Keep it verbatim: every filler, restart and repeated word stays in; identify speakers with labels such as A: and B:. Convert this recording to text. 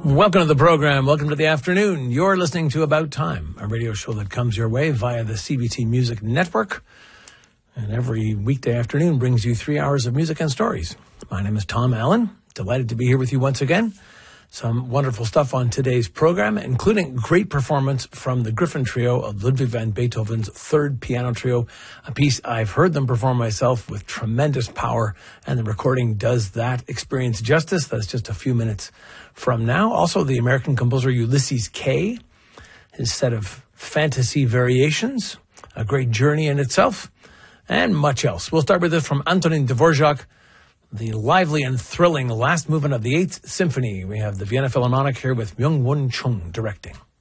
A: Welcome to the program. Welcome to the afternoon. You're listening to About Time, a radio show that comes your way via the C B T Music Network. And every weekday afternoon brings you three hours of music and stories. My name is Tom Allen. Delighted to be here with you once again. Some wonderful stuff on today's program, including great performance from the Griffin Trio of Ludwig van Beethoven's Third Piano Trio, a piece I've heard them perform myself with tremendous power, and the recording does that experience justice. That's just a few minutes from now. Also, the American composer Ulysses Kay, his set of fantasy variations, a great journey in itself, and much else. We'll start with this from Antonin Dvorak, the lively and thrilling last movement of the Eighth Symphony. We have the Vienna Philharmonic here with Myung-Whun Chung directing.